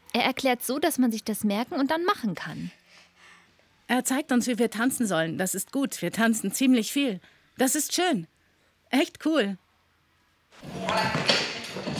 Er erklärt so, dass man sich das merken und dann machen kann. Er zeigt uns, wie wir tanzen sollen. Das ist gut. Wir tanzen ziemlich viel. Das ist schön. Echt cool.